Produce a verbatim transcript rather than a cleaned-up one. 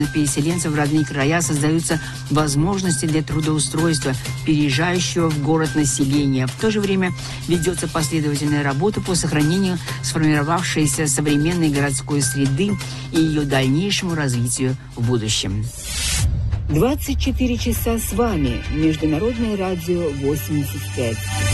переселенцев в родные края создаются возможности для трудоустройства переезжающего в город населения. В то же время ведется последовательная работа по сохранению сформировавшейся современной городской среды и ее дальнейшему развитию в будущем. двадцать четыре часа с вами. Международное радио восемьдесят пять.